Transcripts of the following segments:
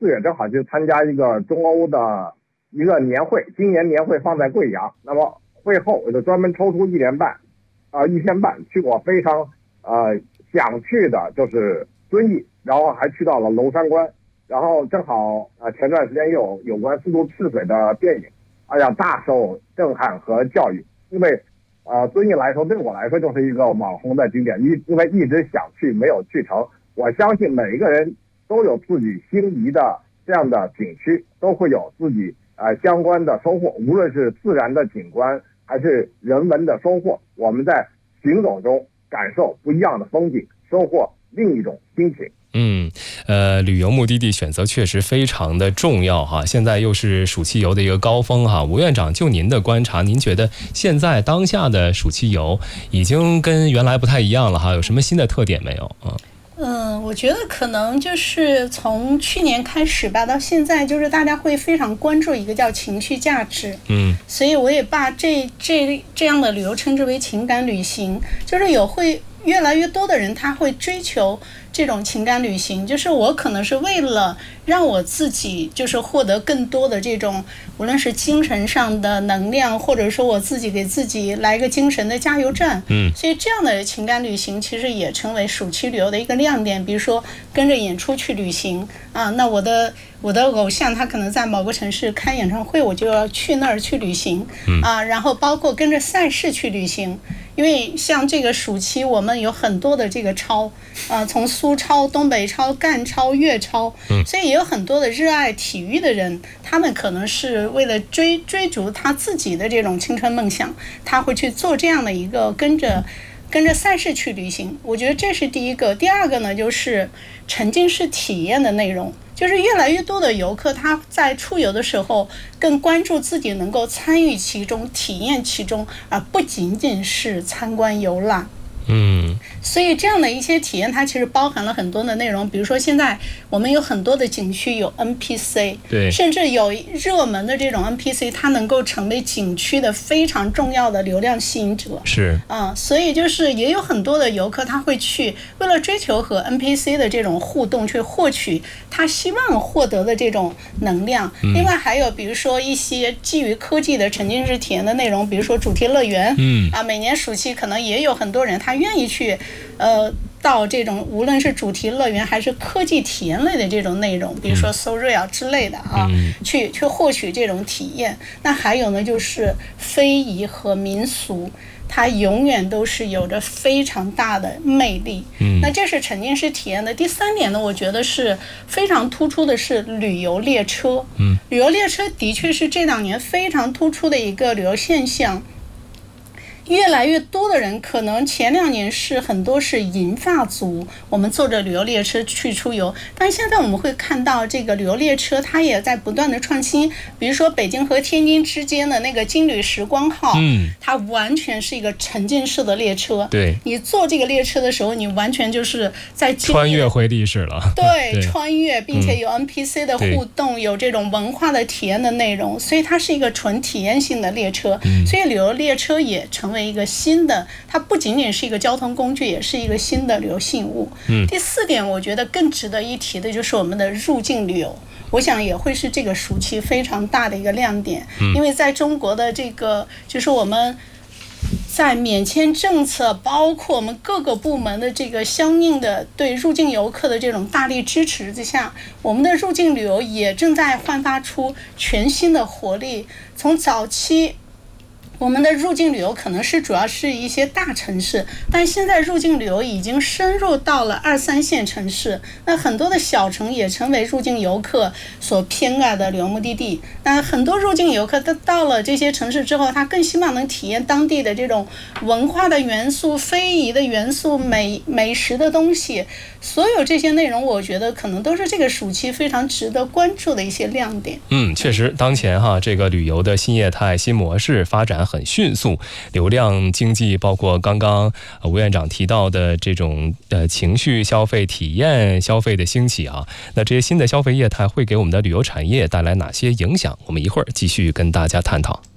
4月正好去参加一个中欧的一个年会，今年年会放在贵阳。那么会后我就专门抽出1天半去我非常想去的就是遵义，然后还去到了娄山关，然后正好前段时间有关四渡赤水的电影，大受震撼和教育。因为遵义来说，对我来说就是一个网红的景点，因为一直想去没有去成。我相信每一个人都有自己心仪的这样的景区，都会有自己相关的收获，无论是自然的景观还是人文的收获。我们在行走中感受不一样的风景，收获另一种心情。 旅游目的地选择确实非常的重要哈。现在又是暑期游的一个高峰哈。吴院长，就您的观察，您觉得现在当下的暑期游已经跟原来不太一样了哈？有什么新的特点没有啊？ 我觉得可能就是从去年开始吧，到现在就是大家会非常关注一个叫情绪价值。所以我也把这样的旅游称之为情感旅行，就是会越来越多的人他会追求这种情感旅行，就是我可能是为了让我自己就是获得更多的这种无论是精神上的能量，或者说我自己给自己来个精神的加油站。所以这样的情感旅行其实也成为暑期旅游的一个亮点。比如说跟着演出去旅行那我的偶像他可能在某个城市开演唱会，我就要去那儿去旅行然后包括跟着赛事去旅行。因为像这个暑期我们有很多的这个超从苏超、东北超、赣超、粤超，所以也有很多的热爱体育的人，他们可能是为了追逐他自己的这种青春梦想，他会去做这样的一个跟着赛事去旅行。我觉得这是第一个。第二个呢，就是沉浸式体验的内容，就是越来越多的游客他在出游的时候更关注自己能够参与其中、体验其中，而不仅仅是参观游览。所以这样的一些体验它其实包含了很多的内容。比如说现在我们有很多的景区有 NPC， 对， 甚至有热门的这种 NPC 它能够成为景区的非常重要的流量吸引者。 是所以就是也有很多的游客他会去为了追求和 NPC 的这种互动，去获取他希望获得的这种能量。另外还有比如说一些基于科技的沉浸式体验的内容，比如说主题乐园每年暑期可能也有很多人他愿意去到这种无论是主题乐园还是科技体验类的这种内容，比如说 SoReal 之类的去获取这种体验。那还有呢，就是非遗和民俗，它永远都是有着非常大的魅力。那这是沉浸式体验的。第三点呢，我觉得是非常突出的是旅游列车。旅游列车的确是这2年非常突出的一个旅游现象。越来越多的人，可能前2年是很多是银发族，我们坐着旅游列车去出游，但现在我们会看到这个旅游列车它也在不断的创新。比如说北京和天津之间的那个金旅时光号，它完全是一个沉浸式的列车。 对， 你坐这个列车的时候，你完全就是在穿越回历史了。 对，穿越，并且有 NPC 的互动，有这种文化的体验的内容，所以它是一个纯体验性的列车。所以旅游列车也成为一个新的，它不仅仅是一个交通工具，也是一个新的旅游信物。第4点我觉得更值得一提的就是我们的入境旅游，我想也会是这个暑期非常大的一个亮点。因为在中国的这个就是我们在免签政策，包括我们各个部门的这个相应的对入境游客的这种大力支持之下，我们的入境旅游也正在焕发出全新的活力。从早期我们的入境旅游可能是主要是一些大城市，但现在入境旅游已经深入到了2、3线城市，那很多的小城也成为入境游客所偏爱的旅游目的地。那很多入境游客他到了这些城市之后，他更希望能体验当地的这种文化的元素、非遗的元素、美食的东西，所有这些内容我觉得可能都是这个暑期非常值得关注的一些亮点。 确实当前这个旅游的新业态、新模式发展很迅速，流量经济包括刚刚吴院长提到的这种情绪消费、体验消费的兴起那这些新的消费业态会给我们的旅游产业带来哪些影响？我们一会儿继续跟大家探讨。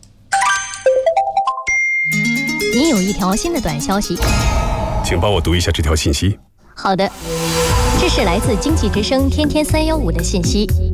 你有一条新的短消息， 请帮我读一下这条信息。 好的，这是来自经济之声天天315的信息。